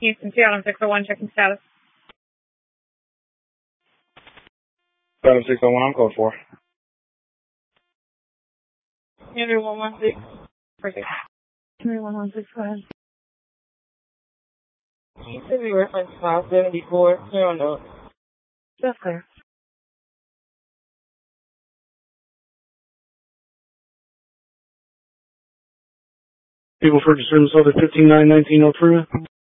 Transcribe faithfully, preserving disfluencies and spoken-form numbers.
Houston, Seattle six oh one, checking status. Seattle six oh one, I'm code four. Andrew one one six. Perfect. Henry one one six, go ahead. Houston, we reference five seventy-four, clear on the. That's clear. People for service over fifteen nine nineteen oh three.